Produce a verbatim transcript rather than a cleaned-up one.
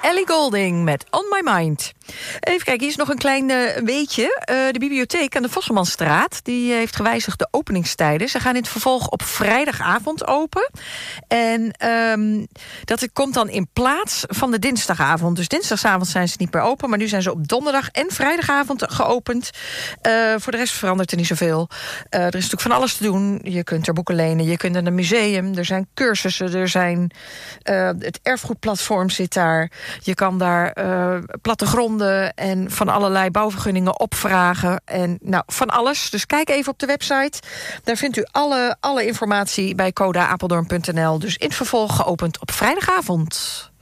Ellie Goulding met On My Mind. Even kijken, hier is nog een klein uh, weetje. Uh, de bibliotheek aan de Vosselmanstraat die heeft gewijzigd de openingstijden. Ze gaan in het vervolg op vrijdagavond open. En um, dat komt dan in plaats van de dinsdagavond. Dus dinsdagavond zijn ze niet meer open, maar nu zijn ze op donderdag en vrijdagavond geopend. Uh, voor de rest verandert er niet zoveel. Uh, er is natuurlijk van alles te doen. Je kunt er boeken lenen, je kunt naar een museum, er zijn cursussen, er zijn uh, het erfgoedplatform zit daar. Je kan daar uh, plattegronden en van allerlei bouwvergunningen opvragen. En nou, van alles. Dus kijk even op de website. Daar vindt u alle, alle informatie bij coda apeldoorn punt n l. Dus in het vervolg geopend op vrijdagavond.